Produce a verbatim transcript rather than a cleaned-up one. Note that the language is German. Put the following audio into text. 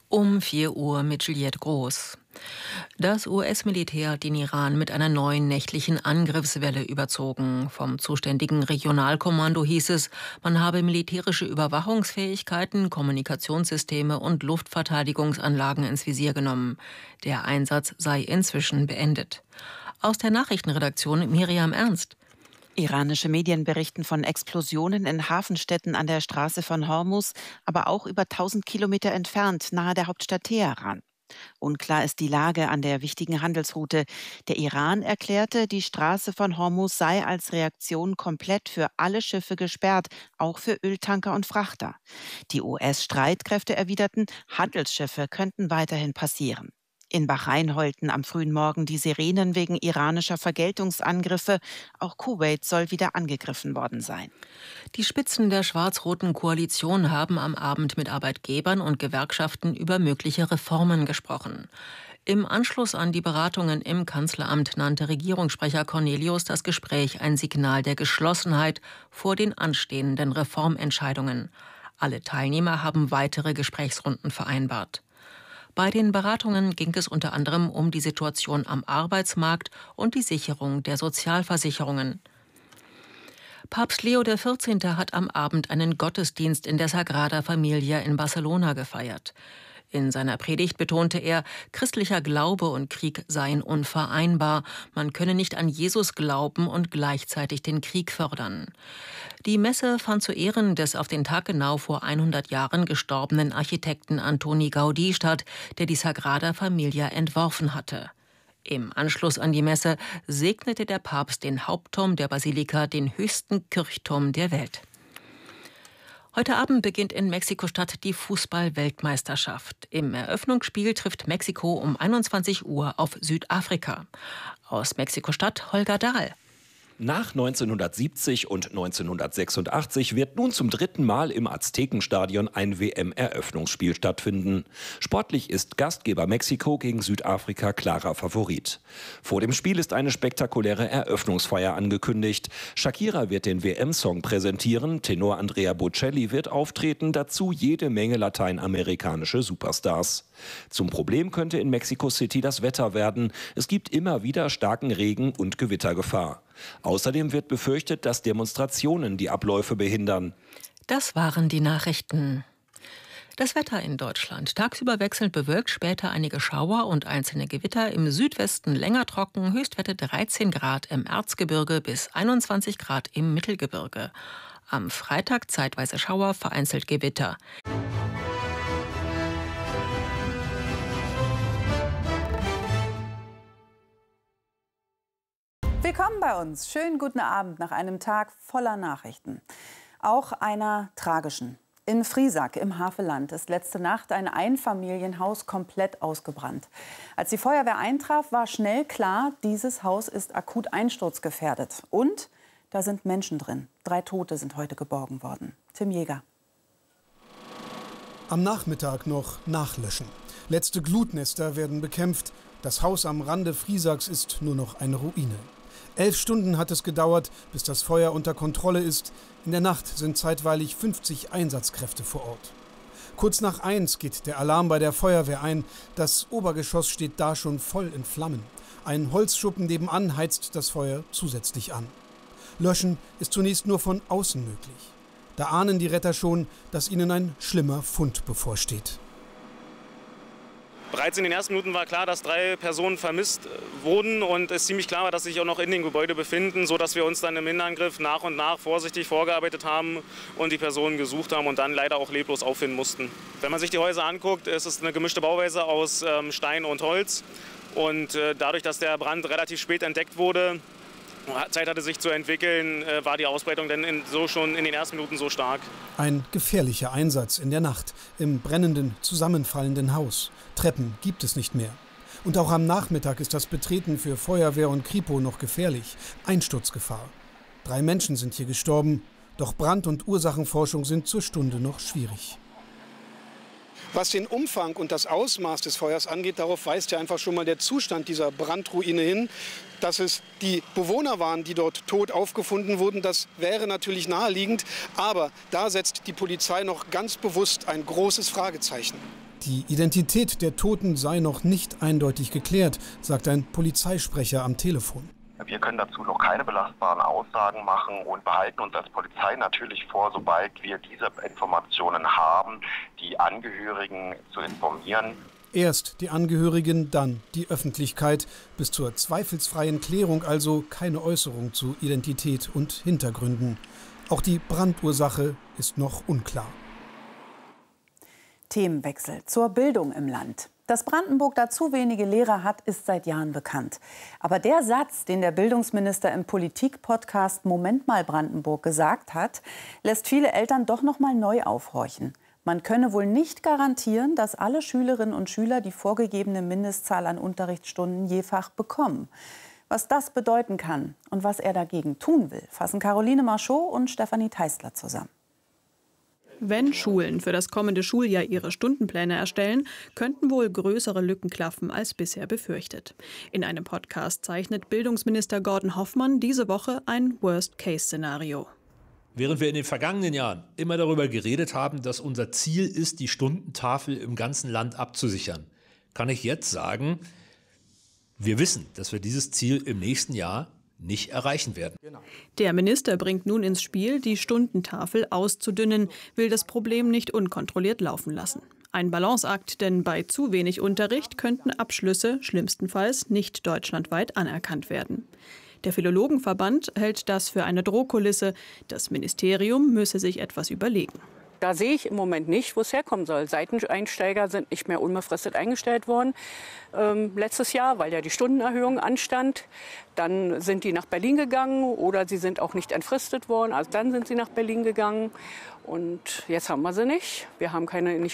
Um vier Uhr mit Juliette Groß. Das U S-Militär hat den Iran mit einer neuen nächtlichen Angriffswelle überzogen. Vom zuständigen Regionalkommando hieß es, man habe militärische Überwachungsfähigkeiten, Kommunikationssysteme und Luftverteidigungsanlagen ins Visier genommen. Der Einsatz sei inzwischen beendet. Aus der Nachrichtenredaktion Miriam Ernst. Iranische Medien berichten von Explosionen in Hafenstädten an der Straße von Hormuz, aber auch über tausend Kilometer entfernt, nahe der Hauptstadt Teheran. Unklar ist die Lage an der wichtigen Handelsroute. Der Iran erklärte, die Straße von Hormuz sei als Reaktion komplett für alle Schiffe gesperrt, auch für Öltanker und Frachter. Die U S-Streitkräfte erwiderten, Handelsschiffe könnten weiterhin passieren. In Bahrain heulten am frühen Morgen die Sirenen wegen iranischer Vergeltungsangriffe. Auch Kuwait soll wieder angegriffen worden sein. Die Spitzen der schwarz-roten Koalition haben am Abend mit Arbeitgebern und Gewerkschaften über mögliche Reformen gesprochen. Im Anschluss an die Beratungen im Kanzleramt nannte Regierungssprecher Cornelius das Gespräch ein Signal der Geschlossenheit vor den anstehenden Reformentscheidungen. Alle Teilnehmer haben weitere Gesprächsrunden vereinbart. Bei den Beratungen ging es unter anderem um die Situation am Arbeitsmarkt und die Sicherung der Sozialversicherungen. Papst Leo der Vierzehnte hat am Abend einen Gottesdienst in der Sagrada Familia in Barcelona gefeiert. In seiner Predigt betonte er, christlicher Glaube und Krieg seien unvereinbar. Man könne nicht an Jesus glauben und gleichzeitig den Krieg fördern. Die Messe fand zu Ehren des auf den Tag genau vor hundert Jahren gestorbenen Architekten Antoni Gaudí statt, der die Sagrada Familia entworfen hatte. Im Anschluss an die Messe segnete der Papst den Hauptturm der Basilika, den höchsten Kirchturm der Welt. Heute Abend beginnt in Mexiko-Stadt die Fußball-Weltmeisterschaft. Im Eröffnungsspiel trifft Mexiko um einundzwanzig Uhr auf Südafrika. Aus Mexiko-Stadt Holger Dahl. Nach neunzehnhundertsiebzig und neunzehnhundertsechsundachtzig wird nun zum dritten Mal im Aztekenstadion ein W M-Eröffnungsspiel stattfinden. Sportlich ist Gastgeber Mexiko gegen Südafrika klarer Favorit. Vor dem Spiel ist eine spektakuläre Eröffnungsfeier angekündigt. Shakira wird den W M-Song präsentieren, Tenor Andrea Bocelli wird auftreten, dazu jede Menge lateinamerikanische Superstars. Zum Problem könnte in Mexico City das Wetter werden. Es gibt immer wieder starken Regen und Gewittergefahr. Außerdem wird befürchtet, dass Demonstrationen die Abläufe behindern. Das waren die Nachrichten. Das Wetter in Deutschland. Tagsüber wechselnd bewölkt, später einige Schauer und einzelne Gewitter. Im Südwesten länger trocken, Höchstwerte dreizehn Grad im Erzgebirge bis einundzwanzig Grad im Mittelgebirge. Am Freitag zeitweise Schauer, vereinzelt Gewitter. Willkommen bei uns. Schönen guten Abend nach einem Tag voller Nachrichten. Auch einer tragischen. In Friesack im Havelland ist letzte Nacht ein Einfamilienhaus komplett ausgebrannt. Als die Feuerwehr eintraf, war schnell klar, dieses Haus ist akut einsturzgefährdet. Und da sind Menschen drin. Drei Tote sind heute geborgen worden. Tim Jäger. Am Nachmittag noch nachlöschen. Letzte Glutnester werden bekämpft. Das Haus am Rande Friesacks ist nur noch eine Ruine. Elf Stunden hat es gedauert, bis das Feuer unter Kontrolle ist. In der Nacht sind zeitweilig fünfzig Einsatzkräfte vor Ort. Kurz nach eins geht der Alarm bei der Feuerwehr ein. Das Obergeschoss steht da schon voll in Flammen. Ein Holzschuppen nebenan heizt das Feuer zusätzlich an. Löschen ist zunächst nur von außen möglich. Da ahnen die Retter schon, dass ihnen ein schlimmer Fund bevorsteht. Bereits in den ersten Minuten war klar, dass drei Personen vermisst wurden und es ziemlich klar war, dass sie sich auch noch in dem Gebäude befinden, sodass wir uns dann im Hinterangriff nach und nach vorsichtig vorgearbeitet haben und die Personen gesucht haben und dann leider auch leblos auffinden mussten. Wenn man sich die Häuser anguckt, ist es eine gemischte Bauweise aus ähm, Stein und Holz und äh, dadurch, dass der Brand relativ spät entdeckt wurde, Zeit hatte sich zu entwickeln, äh, war die Ausbreitung dann in, so schon in den ersten Minuten so stark. Ein gefährlicher Einsatz in der Nacht im brennenden, zusammenfallenden Haus. Treppen gibt es nicht mehr. Und auch am Nachmittag ist das Betreten für Feuerwehr und Kripo noch gefährlich. Einsturzgefahr. Drei Menschen sind hier gestorben, doch Brand- und Ursachenforschung sind zur Stunde noch schwierig. Was den Umfang und das Ausmaß des Feuers angeht, darauf weist ja einfach schon mal der Zustand dieser Brandruine hin. Dass es die Bewohner waren, die dort tot aufgefunden wurden, das wäre natürlich naheliegend. Aber da setzt die Polizei noch ganz bewusst ein großes Fragezeichen. Die Identität der Toten sei noch nicht eindeutig geklärt, sagt ein Polizeisprecher am Telefon. Wir können dazu noch keine belastbaren Aussagen machen und behalten uns als Polizei natürlich vor, sobald wir diese Informationen haben, die Angehörigen zu informieren. Erst die Angehörigen, dann die Öffentlichkeit. Bis zur zweifelsfreien Klärung also keine Äußerung zu Identität und Hintergründen. Auch die Brandursache ist noch unklar. Themenwechsel zur Bildung im Land. Dass Brandenburg da zu wenige Lehrer hat, ist seit Jahren bekannt. Aber der Satz, den der Bildungsminister im Politik-Podcast Moment mal Brandenburg gesagt hat, lässt viele Eltern doch noch mal neu aufhorchen. Man könne wohl nicht garantieren, dass alle Schülerinnen und Schüler die vorgegebene Mindestzahl an Unterrichtsstunden je Fach bekommen. Was das bedeuten kann und was er dagegen tun will, fassen Caroline Marchot und Stefanie Teistler zusammen. Wenn Schulen für das kommende Schuljahr ihre Stundenpläne erstellen, könnten wohl größere Lücken klaffen als bisher befürchtet. In einem Podcast zeichnet Bildungsminister Gordon Hoffmann diese Woche ein Worst-Case-Szenario. Während wir in den vergangenen Jahren immer darüber geredet haben, dass unser Ziel ist, die Stundentafel im ganzen Land abzusichern, kann ich jetzt sagen, wir wissen, dass wir dieses Ziel im nächsten Jahr nicht erreichen werden. Der Minister bringt nun ins Spiel, die Stundentafel auszudünnen, will das Problem nicht unkontrolliert laufen lassen. Ein Balanceakt, denn bei zu wenig Unterricht könnten Abschlüsse schlimmstenfalls nicht deutschlandweit anerkannt werden. Der Philologenverband hält das für eine Drohkulisse. Das Ministerium müsse sich etwas überlegen. Da sehe ich im Moment nicht, wo es herkommen soll. Seiteneinsteiger sind nicht mehr unbefristet eingestellt worden ähm, letztes Jahr, weil ja die Stundenerhöhung anstand. Dann sind die nach Berlin gegangen oder sie sind auch nicht entfristet worden. Also dann sind sie nach Berlin gegangen und jetzt haben wir sie nicht. Wir haben keine, nicht